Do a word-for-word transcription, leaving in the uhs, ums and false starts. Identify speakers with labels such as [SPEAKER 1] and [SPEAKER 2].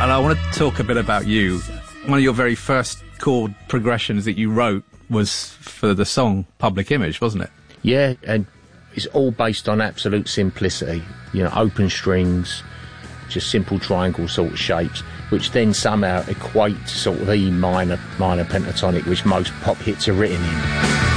[SPEAKER 1] And I want to talk a bit about you. One of your very first chord progressions that you wrote was for the song Public Image, wasn't it?
[SPEAKER 2] Yeah, and it's all based on absolute simplicity. You know, open strings, just simple triangle sort of shapes, which then somehow equate to sort of E minor, minor pentatonic, which most pop hits are written in.